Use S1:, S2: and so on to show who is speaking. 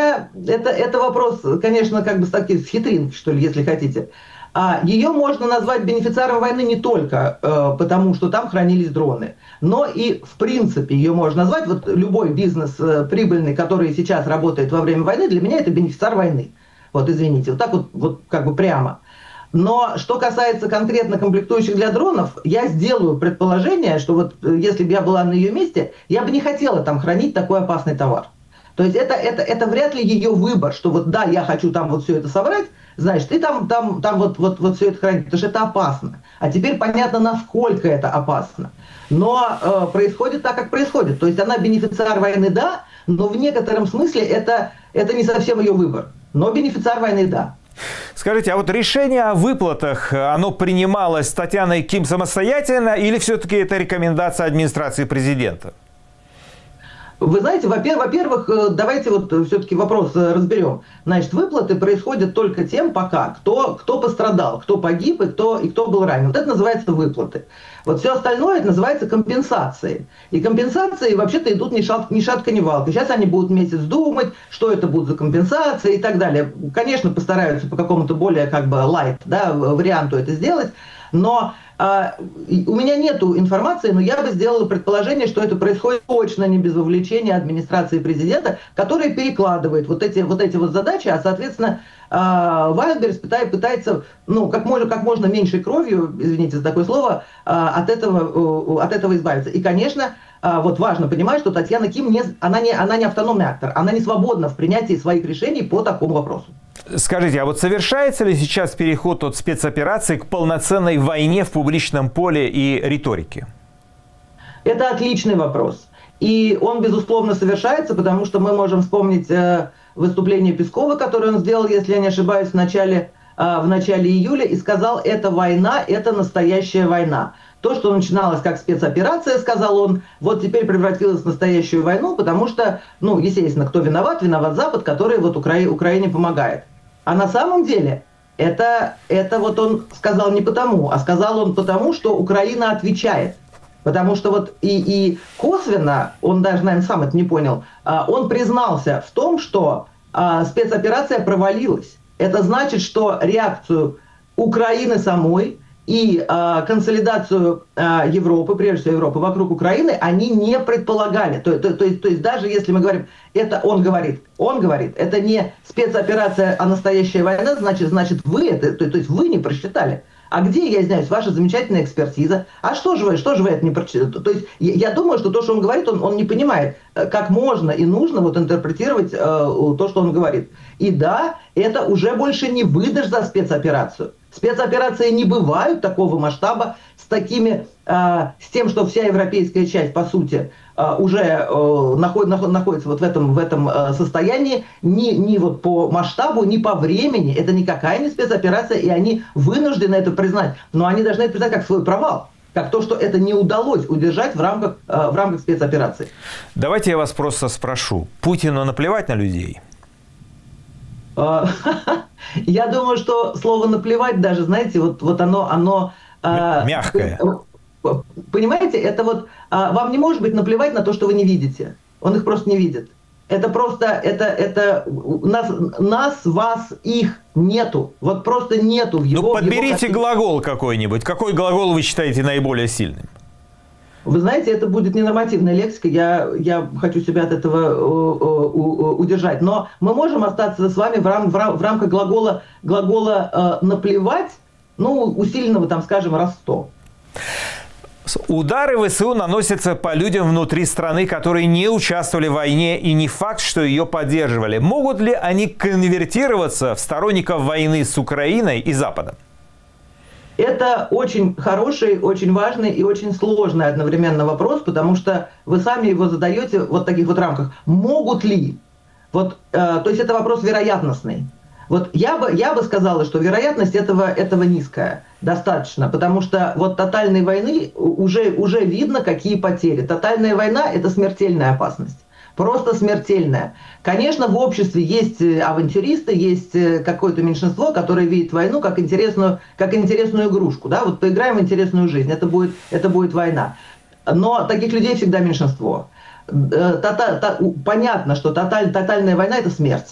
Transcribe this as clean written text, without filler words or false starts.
S1: меня это вопрос, конечно, как бы с хитринки, что ли, если хотите. Ее можно назвать бенефициаром войны не только потому, что там хранились дроны, но и в принципе ее можно назвать, вот любой бизнес прибыльный, который сейчас работает во время войны, для меня это бенефициар войны. Вот извините, вот так вот как бы прямо. Но что касается конкретно комплектующих для дронов, я сделаю предположение, что вот если бы я была на ее месте, я бы не хотела там хранить такой опасный товар. То есть это вряд ли ее выбор, что вот да, я хочу там вот все это собрать, значит, ты там вот все это хранить, потому что это опасно. А теперь понятно, насколько это опасно. Но происходит так, как происходит. То есть она бенефициар войны, да, но в некотором смысле это не совсем ее выбор. Но бенефициар войны, да.
S2: Скажите, а вот решение о выплатах, оно принималось Татьяной Ким самостоятельно или все-таки это рекомендация администрации президента?
S1: Вы знаете, во-первых, давайте вот все-таки вопрос разберем. Значит, выплаты происходят только тем пока, кто пострадал, кто погиб и кто был ранен. Вот это называется выплаты. Вот все остальное это называется компенсации. И компенсации вообще-то идут ни шатка, ни валка. Сейчас они будут месяц думать, что это будут за компенсации и так далее. Конечно, постараются по какому-то более как бы лайт, да, варианту это сделать. Но у меня нету информации, но я бы сделала предположение, что это происходит точно не без вовлечения администрации президента, которая перекладывает вот эти задачи, а соответственно Вайлдберрис пытается, ну, как можно меньшей кровью, извините за такое слово, от этого избавиться. И, конечно, вот важно понимать, что Татьяна Ким она не автономный актор, она не свободна в принятии своих решений по такому вопросу.
S2: Скажите, а вот совершается ли сейчас переход от спецоперации к полноценной войне в публичном поле и риторике?
S1: Это отличный вопрос. И он, безусловно, совершается, потому что мы можем вспомнить выступление Пескова, которое он сделал, если я не ошибаюсь, в начале июля, и сказал, это война, это настоящая война. То, что начиналось как спецоперация, сказал он, вот теперь превратилось в настоящую войну, потому что, ну, естественно, кто виноват? Виноват Запад, который вот Украине помогает. А на самом деле это вот он сказал не потому, а сказал он потому, что Украина отвечает. Потому что вот и косвенно, он даже, наверное, сам это не понял, он признался в том, что спецоперация провалилась. Это значит, что реакцию Украины самой и консолидацию Европы, прежде всего Европы, вокруг Украины, они не предполагали. То есть даже если мы говорим, это он говорит, это не спецоперация, а настоящая война, значит вы то есть вы не просчитали. А где, я извиняюсь, ваша замечательная экспертиза? А что же вы это не прочитали? То есть я думаю, что то, что он говорит, он не понимает, как можно и нужно вот интерпретировать то, что он говорит. И да, это уже больше не выдашь за спецоперацию. Спецоперации не бывают такого масштаба с тем, что вся европейская часть, по сути, уже находится вот в этом состоянии, ни вот по масштабу, ни по времени. Это никакая не спецоперация, и они вынуждены это признать. Но они должны это признать как свой провал, как то, что это не удалось удержать в рамках спецоперации.
S2: Давайте я вас просто спрошу. Путину наплевать на людей?
S1: Я думаю, что слово «наплевать» даже, знаете, вот оно
S2: мягкое.
S1: Понимаете, это вот вам не может быть наплевать на то, что вы не видите. Он их просто не видит. Это просто, нас, вас, их нету. Вот просто нету в его...
S2: Ну, подберите глагол какой-нибудь. Какой глагол вы считаете наиболее сильным?
S1: Вы знаете, это будет ненормативная лексика, я хочу себя от этого удержать. Но мы можем остаться с вами в рамках глагола «наплевать», ну, усиленного, там, скажем, раз 100.
S2: Удары ВСУ наносятся по людям внутри страны, которые не участвовали в войне, и не факт, что ее поддерживали. Могут ли они конвертироваться в сторонников войны с Украиной и Западом?
S1: Это очень хороший, очень важный и очень сложный одновременно вопрос, потому что вы сами его задаете в вот таких вот рамках. Могут ли? Вот, то есть это вопрос вероятностный. Вот я бы сказала, что вероятность этого низкая, достаточно, потому что вот тотальной войны уже видно, какие потери. Тотальная война – это смертельная опасность. Просто смертельная. Конечно, в обществе есть авантюристы, есть какое-то меньшинство, которое видит войну как интересную игрушку. Да? Вот поиграем в интересную жизнь, это будет война. Но таких людей всегда меньшинство. Понятно, что тотальная война – это смерть.